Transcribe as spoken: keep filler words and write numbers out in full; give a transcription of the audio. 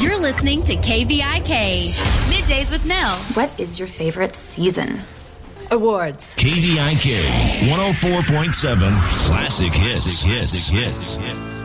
You're listening to K V I K, Middays with Nell. What is your favorite season? Awards. K V I K, one oh four point seven, Classic Hits. Classic Hits.